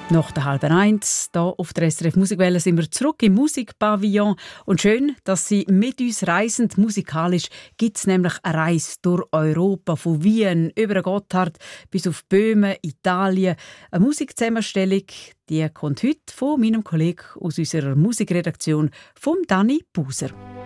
Nach der 12:30 hier auf der SRF Musikwelle sind wir zurück im Musikpavillon. Und schön, dass Sie mit uns reisen. Musikalisch gibt es nämlich eine Reise durch Europa, von Wien über den Gotthard bis auf Böhmen, Italien. Eine Musikzusammenstellung, die kommt heute von meinem Kollegen aus unserer Musikredaktion, vom Dani Buser.